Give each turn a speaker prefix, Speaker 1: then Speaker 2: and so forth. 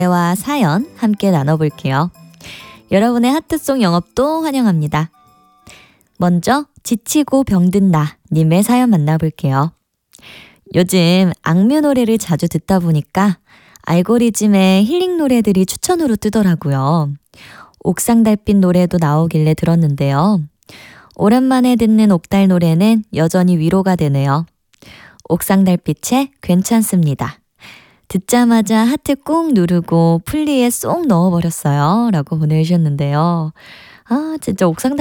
Speaker 1: 와 사연 함께 나눠볼게요. 여러분의 하트송 영업도 환영합니다. 먼저 지치고 병든 나 님의 사연 만나볼게요. 요즘 악뮤 노래를 자주 듣다 보니까 알고리즘에 힐링 노래들이 추천으로 뜨더라고요. 옥상 달빛 노래도 나오길래 들었는데요. 오랜만에 듣는 옥달 노래는 여전히 위로가 되네요. 옥상 달빛의 괜찮습니다. 듣자마자 하트 꾹 누르고 플리에 쏙 넣어버렸어요. 라고 보내주셨는데요. 아, 진짜 옥상